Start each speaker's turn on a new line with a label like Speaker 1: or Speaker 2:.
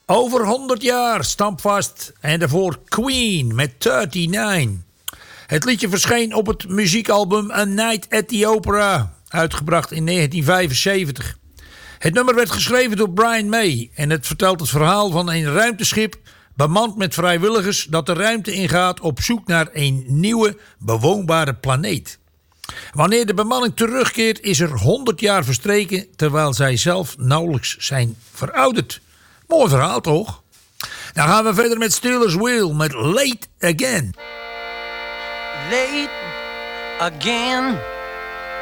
Speaker 1: Over 100 jaar, stampvast. En daarvoor Queen met 39. Het liedje verscheen op het muziekalbum A Night at the Opera, uitgebracht in 1975. Het nummer werd geschreven door Brian May en het vertelt het verhaal van een ruimteschip bemand met vrijwilligers dat de ruimte ingaat op zoek naar een nieuwe bewoonbare planeet. Wanneer de bemanning terugkeert is er 100 jaar verstreken terwijl zij zelf nauwelijks zijn verouderd. Mooi verhaal toch? Dan gaan we verder met Steelers Wheel met Late Again.
Speaker 2: Late again.